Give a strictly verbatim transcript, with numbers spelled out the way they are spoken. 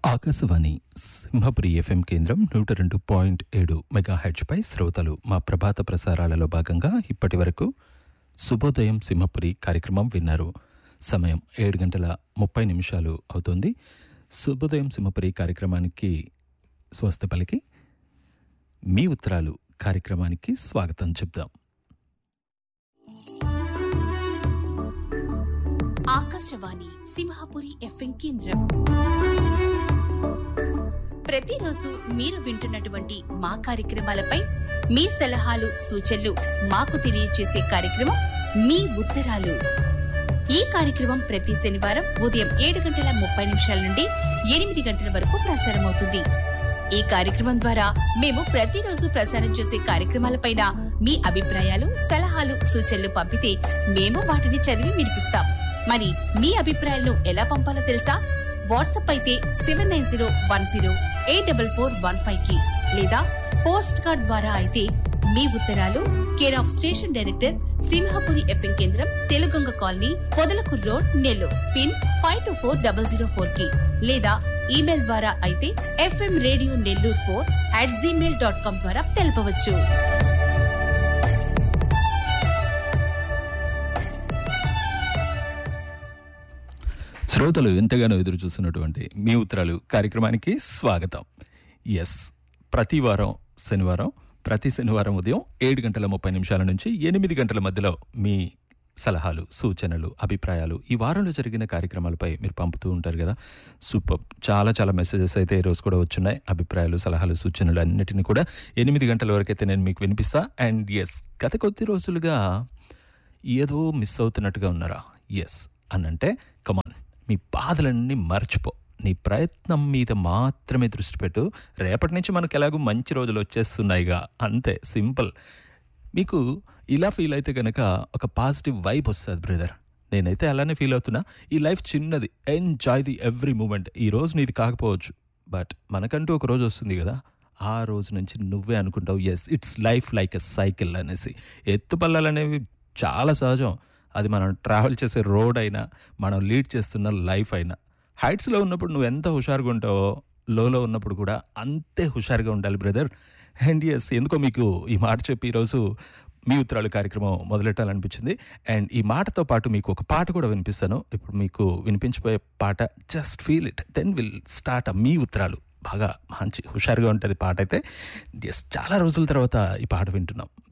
Akashvani Simhapuri FM కేంద్రం నూట రెండు పాయింట్ ఏడు మెగాహెడ్జ్పై శ్రోతలు మా ప్రభాత ప్రసారాలలో భాగంగా ఇప్పటి వరకు శుభోదయం సింహపురి కార్యక్రమం విన్నారు. సమయం ఏడు గంటల ముప్పై నిమిషాలు అవుతోంది. శుభోదయం సింహపురి కార్యక్రమానికి స్వస్తి పలికి మీ ఉత్తరాలు కార్యక్రమానికి స్వాగతం చెప్దాం. ఆకాశవాణి సింహపురి ఎఫ్ఎం కేంద్రం ప్రతిరోజు మీరు వింటున్నటువంటి మా కార్యక్రమాలపై మీ సలహాలు సూచనలు మాకు తెలియజేసే కార్యక్రమం మీ ఉత్తరాలు. ఈ కార్యక్రమం ప్రతి శనివారం ఉదయం ఏడు గంటల ముప్పై నిమిషాల నుండి ఎనిమిది గంటల వరకు ప్రసారమవుతుంది. ఈ కార్యక్రమం ద్వారా మేము ప్రతిరోజు ప్రసారం చేసే కార్యక్రమాలపైన మీ అభిప్రాయాలు సలహాలు సూచనలు పంపితే మేము వాటిని చదివి వినిపిస్తాం. మరి మీ అభిప్రాయాలను ఎలా పంపాలో తెలుసా? వాట్సాప్ అయితే seven nine zero one zero eight double four one five కి లేదా పోస్ట్ కార్డ్ ద్వారా అయితే మీ ఉత్తరాలు care of station director Simhapuri FM కేంద్రం తెలుగొంగ colony Podalakur road Nellore pin five two four double zero four కి లేదా ఈమెయిల్ ద్వారా అయితే FM radio Nellore four at Gmail dot com ద్వారా తెలపవచ్చు. శ్రోతలు ఎంతగానో ఎదురు చూస్తున్నటువంటి మీ ఉత్తరాలు కార్యక్రమానికి స్వాగతం. ఎస్, ప్రతి వారం శనివారం ప్రతి శనివారం ఉదయం ఏడు గంటల ముప్పై నిమిషాల నుంచి ఎనిమిది గంటల మధ్యలో మీ సలహాలు సూచనలు అభిప్రాయాలు ఈ వారంలో జరిగిన కార్యక్రమాలపై మీరు పంపుతూ ఉంటారు కదా. సూపర్, చాలా చాలా మెసేజెస్ అయితే ఈరోజు కూడా వచ్చున్నాయి. అభిప్రాయాలు సలహాలు సూచనలు అన్నిటిని కూడా ఎనిమిది గంటల వరకు అయితే నేను మీకు వినిపిస్తా. అండ్ ఎస్, గత కొద్ది రోజులుగా ఏదో మిస్ అవుతున్నట్టుగా ఉన్నారా? ఎస్ అనంటే కమాన్, మీ బాధలన్నీ మర్చిపో, నీ ప్రయత్నం మీద మాత్రమే దృష్టి పెట్టు. రేపటి నుంచి మనకు ఎలాగో మంచి రోజులు వచ్చేస్తున్నాయిగా, అంతే సింపుల్. మీకు ఇలా ఫీల్ అయితే కనుక ఒక పాజిటివ్ వైబ్ వస్తుంది బ్రదర్. నేనైతే అలానే ఫీల్ అవుతున్నా. ఈ లైఫ్ చిన్నది, ఎంజాయ్ ది ఎవ్రీ మూమెంట్. ఈ రోజు నీది కాకపోవచ్చు, బట్ మనకంటూ ఒక రోజు వస్తుంది కదా, ఆ రోజు నుంచి నువ్వే అనుకుంటావు yes it's life like a cycle అనేసి. ఎత్తుపల్లాలు అనేవి చాలా సహజం. అది మనం ట్రావెల్ చేసే రోడ్ అయినా, మనం లీడ్ చేస్తున్న లైఫ్ అయినా. హైట్స్లో ఉన్నప్పుడు నువ్వు ఎంత హుషారుగా ఉంటావో, లోలో ఉన్నప్పుడు కూడా అంతే హుషారుగా ఉండాలి బ్రదర్. అండ్ ఎస్, ఎందుకో మీకు ఈ మాట చెప్పి ఈరోజు మీ ఉత్తరాలు కార్యక్రమం మొదలెట్టాలనిపించింది. అండ్ ఈ మాటతో పాటు మీకు ఒక పాట కూడా వినిపిస్తాను. ఇప్పుడు మీకు వినిపించిపోయే పాట just feel it, then will start మీ ఉత్తరాలు. బాగా మంచి హుషారుగా ఉంటుంది పాట అయితే. ఎస్, చాలా రోజుల తర్వాత ఈ పాట వింటున్నాం.